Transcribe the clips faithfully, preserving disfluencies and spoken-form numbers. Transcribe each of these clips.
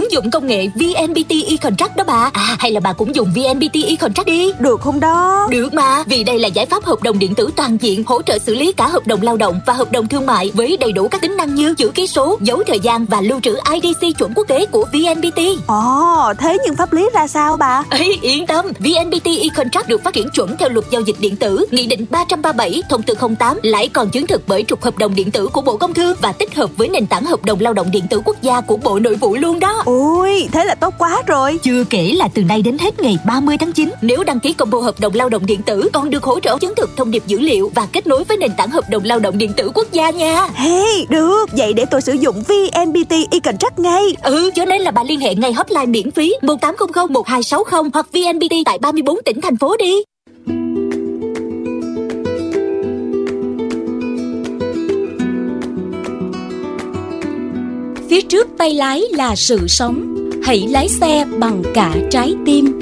ứng dụng công nghệ vê en pê tê e-Contract đó bà. À, hay là bà cũng dùng vê en pê tê e-Contract đi. Được không đó? Được mà, vì đây là giải pháp hợp đồng điện tử toàn diện, hỗ trợ xử lý cả hợp đồng lao động và hợp đồng thương mại với đầy đủ các tính năng như chữ ký số, dấu thời gian và lưu trữ i đê xê chuẩn quốc tế của vê en pê tê. Ồ, thế nhưng pháp lý ra sao bà? Ê, yên tâm, vê en pê tê e-Contract được phát triển chuẩn theo luật giao dịch điện tử, Nghị định ba trăm ba mươi bảy, Thông tư không tám, lại còn chứng thực bởi trục hợp đồng điện tử của Bộ Công Thương và tích hợp với nền tảng hợp đồng lao động điện tử quốc gia của Bộ Nội vụ luôn đó. Ui, thế là tốt quá rồi. Chưa kể là từ nay đến hết ngày ba mươi tháng chín, nếu đăng ký combo hợp đồng lao động điện tử còn được hỗ trợ chứng thực thông điệp dữ liệu và kết nối với nền tảng hợp đồng lao động điện tử quốc gia nha. Hey, được, vậy để tôi sử dụng vê en pê tê e-Contract ngay. Ừ, cho nên là bà liên hệ ngay hotline miễn phí một tám không không một hai sáu không hoặc vê en pê tê tại ba mươi bốn tỉnh thành phố đi. Phía trước tay lái là sự sống, hãy lái xe bằng cả trái tim.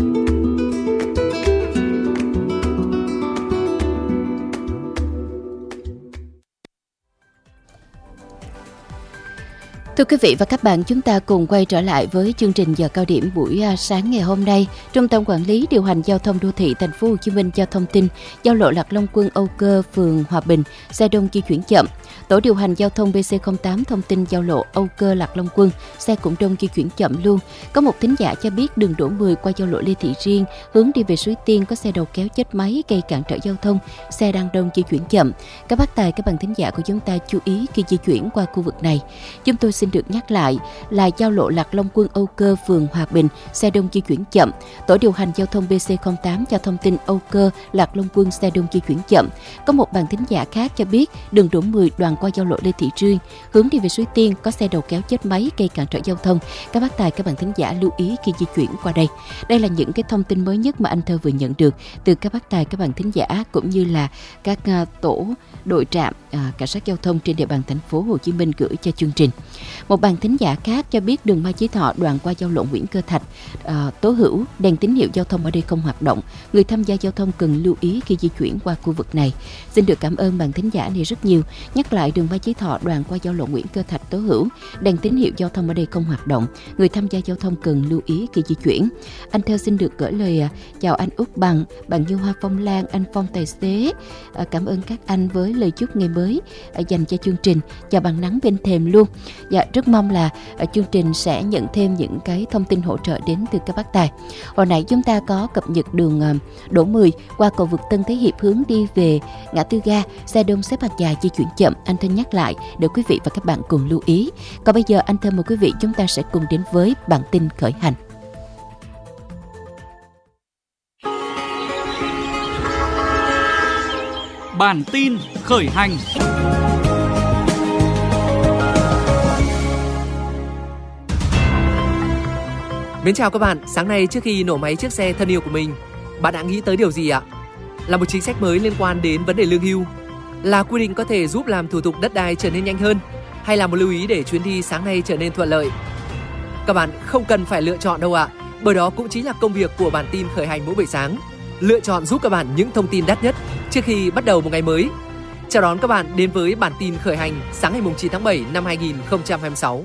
Thưa quý vị và các bạn, chúng ta cùng quay trở lại với chương trình giờ cao điểm buổi sáng ngày hôm nay. Trung tâm Quản lý Điều hành Giao thông Đô thị Thành phố Hồ Chí Minh cho thông tin giao lộ Lạc Long Quân, Âu Cơ, phường Hòa Bình, xe đông di chuyển chậm. Tổ điều hành giao thông bê xê không tám thông tin giao lộ Âu Cơ, Lạc Long Quân, xe cũng đông di chuyển chậm luôn. Có một thính giả cho biết đường Đỗ mười qua giao lộ Lê Thị Riêng hướng đi về Suối Tiên có xe đầu kéo chết máy gây cản trở giao thông, xe đang đông di chuyển chậm. Các bác tài, các bạn thính giả của chúng ta chú ý khi di chuyển qua khu vực này. Chúng tôi xin được nhắc lại là giao lộ Lạc Long Quân, Âu Cơ, phường Hòa Bình, xe đông di chuyển chậm. Tổ điều hành giao thông bê xê không tám cho thông tin Âu Cơ, Lạc Long Quân, xe đông di chuyển chậm. Có một bạn thính giả khác cho biết đường Đỗ mười đoạn qua giao lộ Lê Thị Riêng hướng đi về Suối Tiên có xe đầu kéo chết máy gây cản trở giao thông. Các bác tài, các bạn thính giả lưu ý khi di chuyển qua đây. Đây là những cái thông tin mới nhất mà anh Thơ vừa nhận được từ các bác tài, các bạn thính giả cũng như là các uh, tổ đội trạm uh, cảnh sát giao thông trên địa bàn thành phố Hồ Chí Minh gửi cho chương trình. Một bạn thính giả khác cho biết đường Mai Chí Thọ đoạn qua giao lộ Nguyễn Cơ Thạch, uh, Tố Hữu, đèn tín hiệu giao thông ở đây không hoạt động. Người tham gia giao thông cần lưu ý khi di chuyển qua khu vực này. Xin được cảm ơn bạn thính giả này rất nhiều. Nhắc lại đường Mai Chí Thọ đoạn qua giao lộ Nguyễn Cơ Thạch, Tố Hữu, đèn tín hiệu giao thông ở đây không hoạt động. Người tham gia giao thông cần lưu ý khi di chuyển. Anh Thơ xin được gửi lời uh, chào anh Út Bằng, bạn Như Hoa Phong Lan, anh Phong tài xế. Uh, cảm ơn các anh với lời chúc ngày mới uh, dành cho chương trình. Chào bằng nắng bên thềm luôn. Dạ, rất mong là uh, chương trình sẽ nhận thêm những cái thông tin hỗ trợ đến từ các bác tài. Hồi nãy chúng ta có cập nhật đường uh, Đỗ mười qua cầu vượt Tân Thế Hiệp hướng đi về ngã tư ga, xe đông xếp hàng dài di chuyển chậm. Anh Thơ nhắc lại để quý vị và các bạn cùng lưu ý. Còn bây giờ anh Thơ mời quý vị chúng ta sẽ cùng đến với bản tin khởi hành. Bản tin khởi hành. Mến chào các bạn, sáng nay trước khi nổ máy chiếc xe thân yêu của mình, bạn đã nghĩ tới điều gì ạ? Là một chính sách mới liên quan đến vấn đề lương hưu? Là quy định có thể giúp làm thủ tục đất đai trở nên nhanh hơn? Hay là một lưu ý để chuyến đi sáng nay trở nên thuận lợi? Các bạn không cần phải lựa chọn đâu ạ, bởi đó cũng chính là công việc của bản tin khởi hành mỗi buổi sáng. Lựa chọn giúp các bạn những thông tin đắt nhất trước khi bắt đầu một ngày mới. Chào đón các bạn đến với bản tin khởi hành sáng ngày chín tháng bảy năm hai nghìn không trăm hai mươi sáu.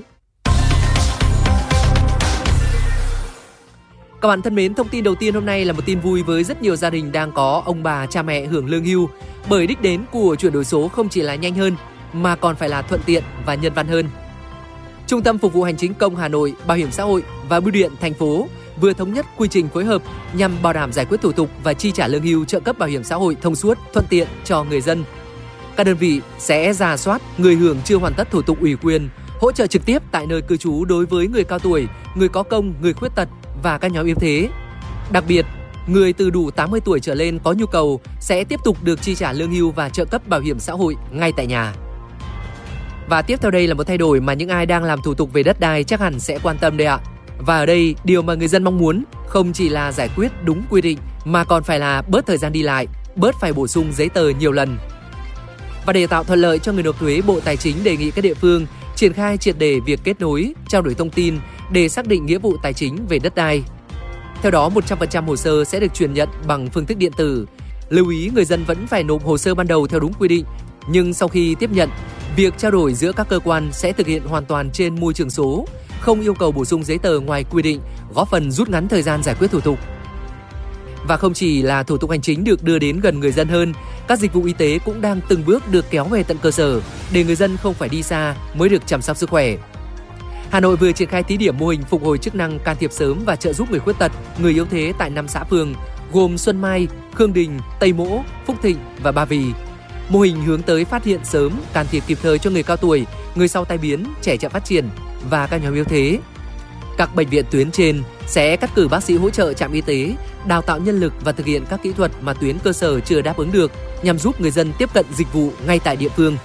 Các bạn thân mến, thông tin đầu tiên hôm nay là một tin vui với rất nhiều gia đình đang có ông bà cha mẹ hưởng lương hưu, bởi đích đến của chuyển đổi số không chỉ là nhanh hơn mà còn phải là thuận tiện và nhân văn hơn. Trung tâm Phục vụ Hành chính công Hà Nội, Bảo hiểm xã hội và Bưu điện thành phố vừa thống nhất quy trình phối hợp nhằm bảo đảm giải quyết thủ tục và chi trả lương hưu trợ cấp bảo hiểm xã hội thông suốt, thuận tiện cho người dân. Các đơn vị sẽ rà soát người hưởng chưa hoàn tất thủ tục ủy quyền, hỗ trợ trực tiếp tại nơi cư trú đối với người cao tuổi, người có công, người khuyết tật và các nhóm yếu thế. Đặc biệt, người từ đủ tám mươi tuổi trở lên có nhu cầu sẽ tiếp tục được chi trả lương hưu và trợ cấp bảo hiểm xã hội ngay tại nhà. Và tiếp theo đây là một thay đổi mà những ai đang làm thủ tục về đất đai chắc hẳn sẽ quan tâm đây ạ. Và ở đây, điều mà người dân mong muốn không chỉ là giải quyết đúng quy định mà còn phải là bớt thời gian đi lại, bớt phải bổ sung giấy tờ nhiều lần. Và để tạo thuận lợi cho người nộp thuế, Bộ Tài chính đề nghị các địa phương triển khai triệt để việc kết nối, trao đổi thông tin để xác định nghĩa vụ tài chính về đất đai. Theo đó, một trăm phần trăm hồ sơ sẽ được truyền nhận bằng phương thức điện tử. Lưu ý người dân vẫn phải nộp hồ sơ ban đầu theo đúng quy định, nhưng sau khi tiếp nhận, việc trao đổi giữa các cơ quan sẽ thực hiện hoàn toàn trên môi trường số, không yêu cầu bổ sung giấy tờ ngoài quy định, góp phần rút ngắn thời gian giải quyết thủ tục. Và không chỉ là thủ tục hành chính được đưa đến gần người dân hơn, các dịch vụ y tế cũng đang từng bước được kéo về tận cơ sở để người dân không phải đi xa mới được chăm sóc sức khỏe. Hà Nội vừa triển khai thí điểm mô hình phục hồi chức năng can thiệp sớm và trợ giúp người khuyết tật, người yếu thế tại năm xã phường gồm Xuân Mai, Khương Đình, Tây Mỗ, Phúc Thịnh và Ba Vì. Mô hình hướng tới phát hiện sớm, can thiệp kịp thời cho người cao tuổi, người sau tai biến, trẻ chậm phát triển và các nhóm yếu thế. Các bệnh viện tuyến trên sẽ cắt cử bác sĩ hỗ trợ trạm y tế, đào tạo nhân lực và thực hiện các kỹ thuật mà tuyến cơ sở chưa đáp ứng được nhằm giúp người dân tiếp cận dịch vụ ngay tại địa phương.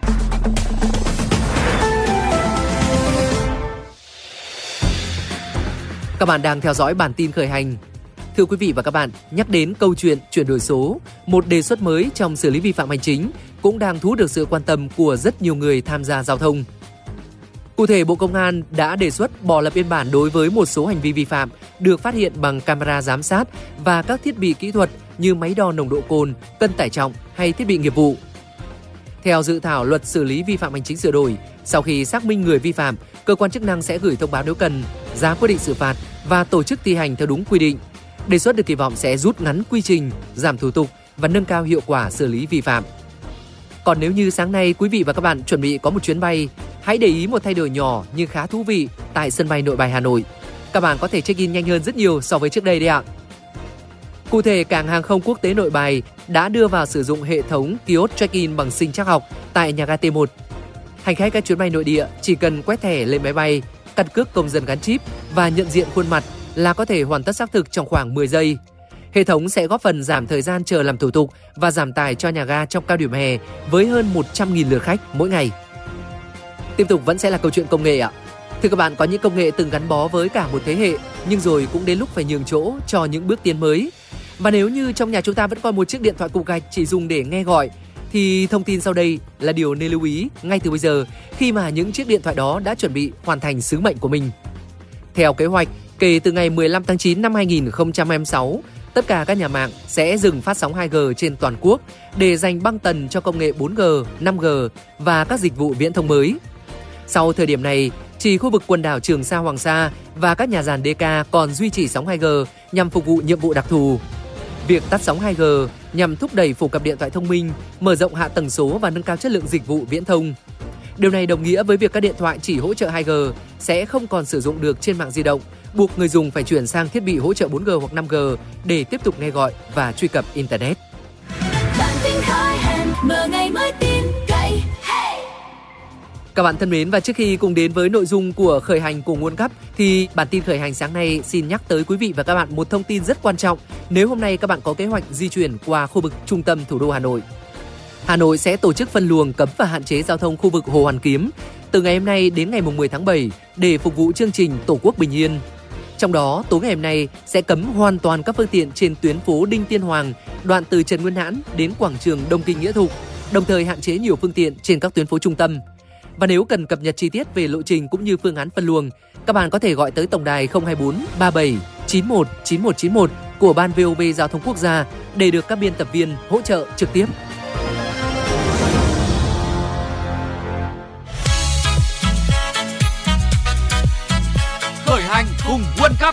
Các bạn đang theo dõi bản tin khởi hành. Thưa quý vị và các bạn, nhắc đến câu chuyện chuyển đổi số, một đề xuất mới trong xử lý vi phạm hành chính cũng đang thu hút được sự quan tâm của rất nhiều người tham gia giao thông. Cụ thể, Bộ Công an đã đề xuất bỏ lập biên bản đối với một số hành vi vi phạm được phát hiện bằng camera giám sát và các thiết bị kỹ thuật như máy đo nồng độ cồn, cân tải trọng hay thiết bị nghiệp vụ. Theo dự thảo luật xử lý vi phạm hành chính sửa đổi, sau khi xác minh người vi phạm, cơ quan chức năng sẽ gửi thông báo nếu cần, ra quyết định xử phạt và tổ chức thi hành theo đúng quy định. Đề xuất được kỳ vọng sẽ rút ngắn quy trình, giảm thủ tục và nâng cao hiệu quả xử lý vi phạm. Còn nếu như sáng nay quý vị và các bạn chuẩn bị có một chuyến bay, hãy để ý một thay đổi nhỏ nhưng khá thú vị tại sân bay Nội Bài Hà Nội. Các bạn có thể check-in nhanh hơn rất nhiều so với trước đây đấy ạ. Cụ thể, cảng hàng không quốc tế Nội Bài đã đưa vào sử dụng hệ thống kiosk check-in bằng sinh trắc học tại nhà ga T một. Hành khách các chuyến bay nội địa chỉ cần quét thẻ lên máy bay, căn cước công dân gắn chip và nhận diện khuôn mặt là có thể hoàn tất xác thực trong khoảng mười giây. Hệ thống sẽ góp phần giảm thời gian chờ làm thủ tục và giảm tải cho nhà ga trong cao điểm hè với hơn một trăm nghìn lượt khách mỗi ngày. Tiếp tục vẫn sẽ là câu chuyện công nghệ ạ. Thưa các bạn, có những công nghệ từng gắn bó với cả một thế hệ nhưng rồi cũng đến lúc phải nhường chỗ cho những bước tiến mới. Và nếu như trong nhà chúng ta vẫn còn một chiếc điện thoại cục gạch chỉ dùng để nghe gọi thì thông tin sau đây là điều nên lưu ý ngay từ bây giờ khi mà những chiếc điện thoại đó đã chuẩn bị hoàn thành sứ mệnh của mình. Theo kế hoạch, kể từ ngày mười lăm tháng chín năm hai nghìn không trăm hai mươi sáu, tất cả các nhà mạng sẽ dừng phát sóng hai G trên toàn quốc để dành băng tần cho công nghệ bốn G, năm G và các dịch vụ viễn thông mới. Sau thời điểm này, chỉ khu vực quần đảo Trường Sa Hoàng Sa và các nhà giàn đê ca còn duy trì sóng hai G nhằm phục vụ nhiệm vụ đặc thù. Việc tắt sóng hai G nhằm thúc đẩy phổ cập điện thoại thông minh, mở rộng hạ tầng số và nâng cao chất lượng dịch vụ viễn thông. Điều này đồng nghĩa với việc các điện thoại chỉ hỗ trợ hai G sẽ không còn sử dụng được trên mạng di động, buộc người dùng phải chuyển sang thiết bị hỗ trợ bốn G hoặc năm G để tiếp tục nghe gọi và truy cập Internet. Bản tin khởi hành, mở ngày mới tin cậy. Hey! Các bạn thân mến, và trước khi cùng đến với nội dung của khởi hành cùng World Cup thì bản tin khởi hành sáng nay xin nhắc tới quý vị và các bạn một thông tin rất quan trọng nếu hôm nay các bạn có kế hoạch di chuyển qua khu vực trung tâm thủ đô Hà Nội. Hà Nội sẽ tổ chức phân luồng cấm và hạn chế giao thông khu vực Hồ Hoàn Kiếm từ ngày hôm nay đến ngày mười tháng bảy để phục vụ chương trình Tổ quốc bình yên. Trong đó, tối ngày hôm nay sẽ cấm hoàn toàn các phương tiện trên tuyến phố Đinh Tiên Hoàng, đoạn từ Trần Nguyên Hãn đến quảng trường Đông Kinh Nghĩa Thục, đồng thời hạn chế nhiều phương tiện trên các tuyến phố trung tâm. Và nếu cần cập nhật chi tiết về lộ trình cũng như phương án phân luồng, các bạn có thể gọi tới tổng đài không hai bốn ba bảy chín một chín một chín một của Ban vê o vê Giao thông Quốc gia để được các biên tập viên hỗ trợ trực tiếp. Khởi hành cùng World Cup.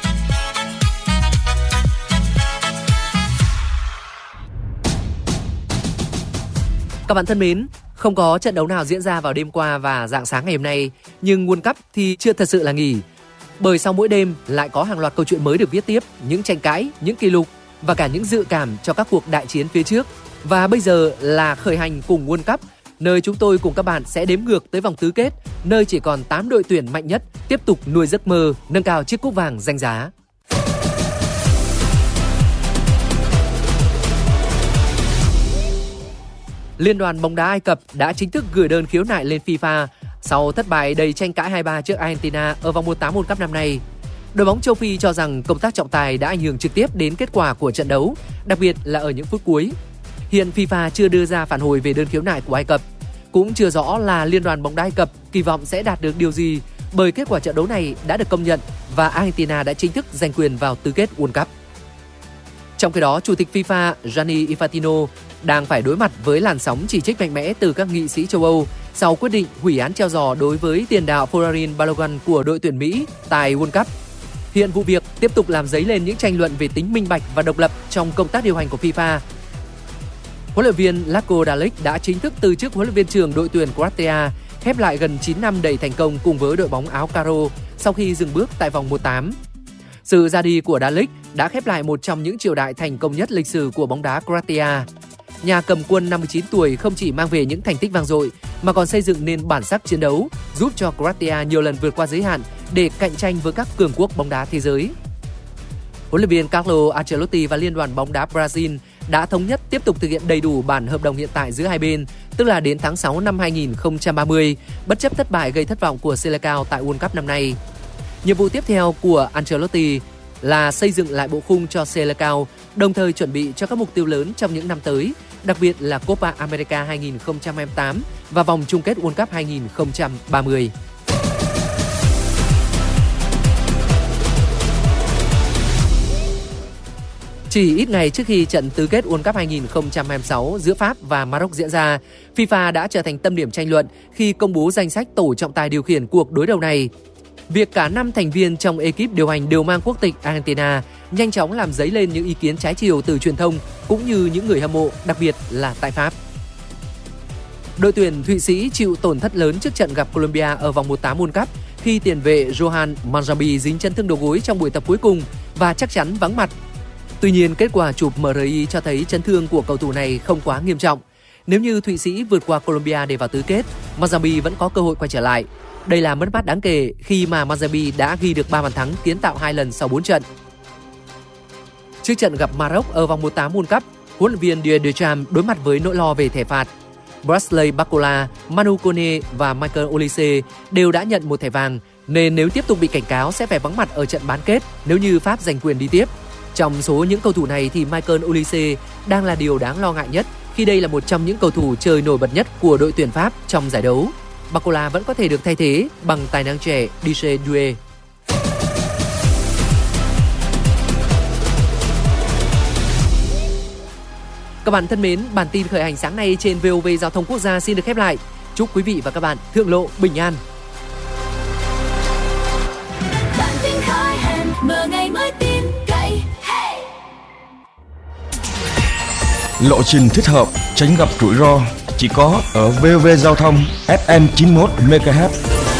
Các bạn thân mến, không có trận đấu nào diễn ra vào đêm qua và rạng sáng ngày hôm nay, nhưng World Cup thì chưa thật sự là nghỉ. Bởi sau mỗi đêm lại có hàng loạt câu chuyện mới được viết tiếp, những tranh cãi, những kỷ lục và cả những dự cảm cho các cuộc đại chiến phía trước. Và bây giờ là khởi hành cùng World Cup, nơi chúng tôi cùng các bạn sẽ đếm ngược tới vòng tứ kết, nơi chỉ còn tám đội tuyển mạnh nhất tiếp tục nuôi giấc mơ nâng cao chiếc cúp vàng danh giá. Liên đoàn bóng đá Ai Cập đã chính thức gửi đơn khiếu nại lên FIFA sau thất bại đầy tranh cãi hai ba trước Argentina ở vòng một tám World Cup năm nay. Đội bóng châu Phi cho rằng công tác trọng tài đã ảnh hưởng trực tiếp đến kết quả của trận đấu, đặc biệt là ở những phút cuối. Hiện FIFA chưa đưa ra phản hồi về đơn khiếu nại của Ai Cập. Cũng chưa rõ là Liên đoàn bóng đá Ai Cập kỳ vọng sẽ đạt được điều gì bởi kết quả trận đấu này đã được công nhận và Argentina đã chính thức giành quyền vào tứ kết World Cup. Trong khi đó, Chủ tịch FIFA Gianni Infantino đang phải đối mặt với làn sóng chỉ trích mạnh mẽ từ các nghị sĩ châu Âu sau quyết định hủy án treo giò đối với tiền đạo Folarin Balogun của đội tuyển Mỹ tại World Cup. Hiện vụ việc tiếp tục làm dấy lên những tranh luận về tính minh bạch và độc lập trong công tác điều hành của FIFA. Huấn luyện viên Zlatko Dalic đã chính thức từ chức huấn luyện viên trưởng đội tuyển Croatia, khép lại gần chín năm đầy thành công cùng với đội bóng áo caro sau khi dừng bước tại vòng một tám. Sự ra đi của Dalic đã khép lại một trong những triều đại thành công nhất lịch sử của bóng đá Croatia. Nhà cầm quân năm mươi chín tuổi không chỉ mang về những thành tích vang dội mà còn xây dựng nên bản sắc chiến đấu, giúp cho Croatia nhiều lần vượt qua giới hạn để cạnh tranh với các cường quốc bóng đá thế giới. Huấn luyện viên Carlo Ancelotti và Liên đoàn bóng đá Brazil đã thống nhất tiếp tục thực hiện đầy đủ bản hợp đồng hiện tại giữa hai bên, tức là đến tháng sáu năm hai không ba mươi, bất chấp thất bại gây thất vọng của Selecao tại World Cup năm nay. Nhiệm vụ tiếp theo của Ancelotti là xây dựng lại bộ khung cho Selecao, đồng thời chuẩn bị cho các mục tiêu lớn trong những năm tới, đặc biệt là Copa America hai không hai tám và vòng chung kết World Cup hai không ba mươi. Chỉ ít ngày trước khi trận tứ kết World Cup hai không hai sáu giữa Pháp và Maroc diễn ra, FIFA đã trở thành tâm điểm tranh luận khi công bố danh sách tổ trọng tài điều khiển cuộc đối đầu này. Việc cả năm thành viên trong ekip điều hành đều mang quốc tịch Argentina nhanh chóng làm dấy lên những ý kiến trái chiều từ truyền thông cũng như những người hâm mộ, đặc biệt là tại Pháp. Đội tuyển Thụy Sĩ chịu tổn thất lớn trước trận gặp Colombia ở vòng một tám World Cup khi tiền vệ Johan Manjabi dính chấn thương đầu gối trong buổi tập cuối cùng và chắc chắn vắng mặt. Tuy nhiên, kết quả chụp em rờ i cho thấy chấn thương của cầu thủ này không quá nghiêm trọng. Nếu như Thụy Sĩ vượt qua Colombia để vào tứ kết, Manjabi vẫn có cơ hội quay trở lại. Đây là mất mát đáng kể khi mà Manjabi đã ghi được ba bàn thắng, kiến tạo hai lần sau bốn trận. Trước trận gặp Maroc ở vòng một tám World Cup, huấn luyện viên Didier Deschamps đối mặt với nỗi lo về thẻ phạt. Bradley Barcola, Manu Kone và Michael Olise đều đã nhận một thẻ vàng, nên nếu tiếp tục bị cảnh cáo sẽ phải vắng mặt ở trận bán kết nếu như Pháp giành quyền đi tiếp. Trong số những cầu thủ này thì Michael Olise đang là điều đáng lo ngại nhất khi đây là một trong những cầu thủ chơi nổi bật nhất của đội tuyển Pháp trong giải đấu. Barcola vẫn có thể được thay thế bằng tài năng trẻ Didier Doué. Các bạn thân mến, bản tin khởi hành sáng nay trên vê o vê Giao thông Quốc gia xin được khép lại. Chúc quý vị và các bạn thượng lộ bình an. Bản tin khởi hành mở ngày mới tin cậy. Hey! Lộ trình thích hợp, tránh gặp rủi ro chỉ có ở vê o vê Giao thông ép em chín mươi mốt mê ga héc.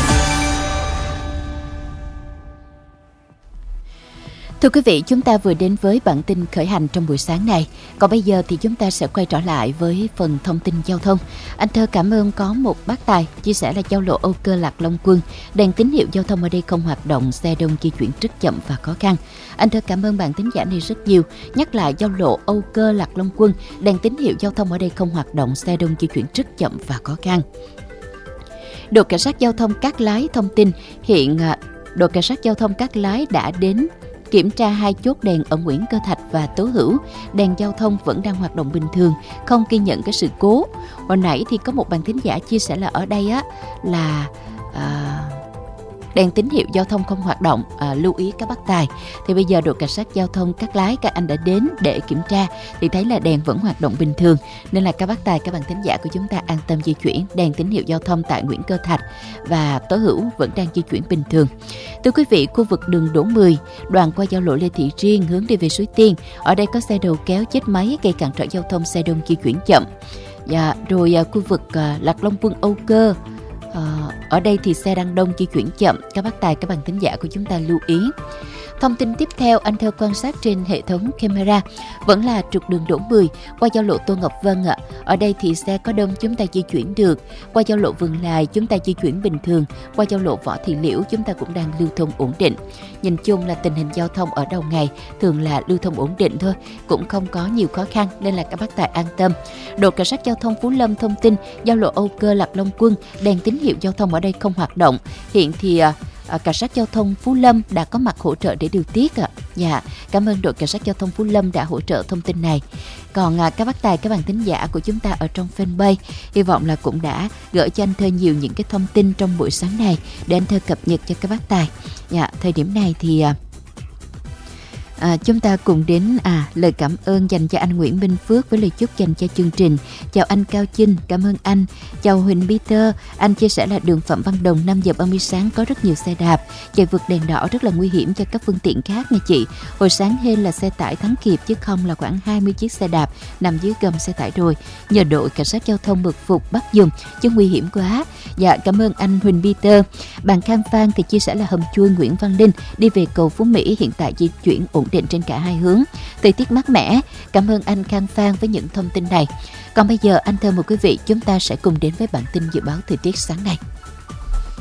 Thưa quý vị, chúng ta vừa đến với bản tin khởi hành trong buổi sáng này. Còn bây giờ thì chúng ta sẽ quay trở lại với phần thông tin giao thông. Anh Thơ cảm ơn có một bác tài chia sẻ là giao lộ Âu Cơ Lạc Long Quân, đèn tín hiệu giao thông ở đây không hoạt động, xe đông di chuyển rất chậm và khó khăn. Anh Thơ cảm ơn bạn thính giả này rất nhiều. Nhắc lại giao lộ Âu Cơ Lạc Long Quân, đèn tín hiệu giao thông ở đây không hoạt động, xe đông di chuyển rất chậm và khó khăn. Đội cảnh sát giao thông Cát Lái thông tin hiện đội cảnh sát giao thông Cát Lái đã đến kiểm tra hai chốt đèn ở Nguyễn Cơ Thạch và Tố Hữu. Đèn giao thông vẫn đang hoạt động bình thường, không ghi nhận cái sự cố. Hồi nãy thì có một bạn thính giả chia sẻ là ở đây á là à, đèn tín hiệu giao thông không hoạt động, à, lưu ý các bác tài. Thì bây giờ đội cảnh sát giao thông Cát Lái các anh đã đến để kiểm tra thì thấy là đèn vẫn hoạt động bình thường, nên là các bác tài, các bạn thính giả của chúng ta an tâm di chuyển. Đèn tín hiệu giao thông tại Nguyễn Cơ Thạch và Tố Hữu vẫn đang di chuyển bình thường. Thưa quý vị, khu vực đường Đỗ mười, đoạn qua giao lộ Lê Thị Riêng hướng đi về Suối Tiên, ở đây có xe đầu kéo chết máy gây cản trở giao thông, xe đông di chuyển chậm. Dạ, rồi à, khu vực à, Lạc Long Quân Âu Cơ, À, ở đây thì xe đang đông di chuyển chậm. Các bác tài, các bạn thính giả của chúng ta lưu ý. Thông tin tiếp theo, anh Thơ quan sát trên hệ thống camera vẫn là trục đường Đỗ mười qua giao lộ Tô Ngọc Vân ạ. Ở đây thì xe có đông chúng ta di chuyển được. Qua giao lộ Vườn Lài chúng ta di chuyển bình thường. Qua giao lộ Võ Thị Liễu chúng ta cũng đang lưu thông ổn định. Nhìn chung là tình hình giao thông ở đầu ngày thường là lưu thông ổn định thôi, cũng không có nhiều khó khăn, nên là các bác tài an tâm. Đội cảnh sát giao thông Phú Lâm thông tin giao lộ Âu Cơ Lạc Long Quân, đèn tín hiệu giao thông ở đây không hoạt động. Hiện thì À, cảnh sát giao thông Phú Lâm đã có mặt hỗ trợ để điều tiết ạ. Dạ, cảm ơn đội cảnh sát giao thông Phú Lâm đã hỗ trợ thông tin này. Còn à, các bác tài, các bạn thính giả của chúng ta ở trong fanpage, hy vọng là cũng đã gửi cho anh Thơ nhiều những cái thông tin trong buổi sáng này để anh Thơ cập nhật cho các bác tài. Dạ, thời điểm này thì à, À, chúng ta cùng đến à lời cảm ơn dành cho anh Nguyễn Minh Phước với lời chúc dành cho chương trình. Chào anh Cao Chinh, cảm ơn anh. Chào Huỳnh Peter, anh chia sẻ là đường Phạm Văn Đồng năm giờ ba mươi sáng có rất nhiều xe đạp, chạy vượt đèn đỏ rất là nguy hiểm cho các phương tiện khác nha chị. Hồi sáng hên là xe tải thắng kịp chứ không là khoảng hai mươi chiếc xe đạp nằm dưới gầm xe tải rồi. Nhờ đội cảnh sát giao thông mực phục bắt dùm chứ nguy hiểm quá. Dạ cảm ơn anh Huỳnh Peter. Bạn Khang Phan thì chia sẻ là hầm chui Nguyễn Văn Linh đi về cầu Phú Mỹ hiện tại di chuyển ổn định trên cả hai hướng. Thời tiết mát mẻ. Cảm ơn anh Khang Phan với những thông tin này. Còn bây giờ anh thưa một quý vị, chúng ta sẽ cùng đến với bản tin dự báo thời tiết sáng nay.